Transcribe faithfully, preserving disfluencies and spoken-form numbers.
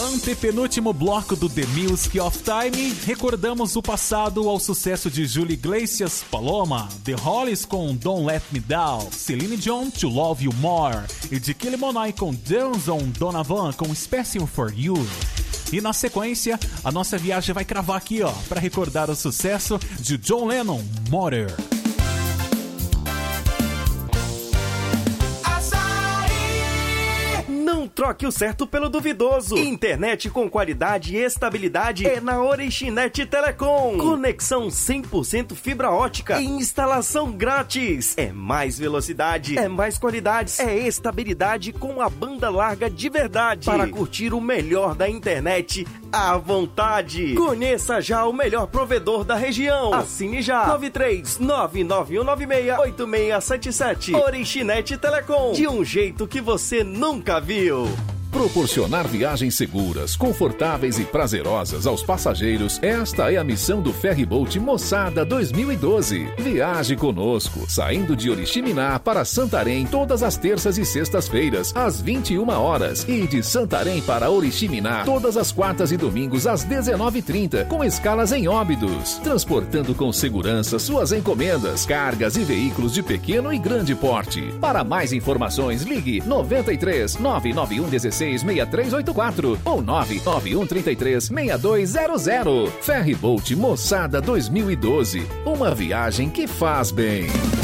Antepenúltimo bloco do The Music of Time, recordamos o passado ao sucesso de Julio Iglesias, Paloma, The Hollies com Don't Let Me Down, Celine Dion, To Love You More, e de Kylie Minogue com Danzon Donovan com Special For You. E na sequência, a nossa viagem vai cravar aqui, ó, para recordar o sucesso de John Lennon, Mother. Não troque o certo pelo duvidoso. Internet com qualidade e estabilidade é na Orixinet Telecom. Conexão cem por cento fibra ótica e instalação grátis. É mais velocidade, é mais qualidade, é estabilidade com a banda larga de verdade. Para curtir o melhor da internet à vontade. Conheça já o melhor provedor da região. Assine já. nove três nove nove um nove seis oito seis sete sete. Orixinet Telecom. De um jeito que você nunca viu. Proporcionar viagens seguras, confortáveis e prazerosas aos passageiros, esta é a missão do Ferryboat Moçada dois mil e doze. Viaje conosco, saindo de Oriximiná para Santarém todas as terças e sextas-feiras, às vinte e uma horas, e de Santarém para Oriximiná todas as quartas e domingos às dezenove e trinta, com escalas em Óbidos, transportando com segurança suas encomendas, cargas e veículos de pequeno e grande porte. Para mais informações, ligue nove três nove nove um um seis seis três oito quatro ou nove nove um três três seis dois zero zero. Ferryboat Moçada dois mil e doze. Uma viagem que faz bem.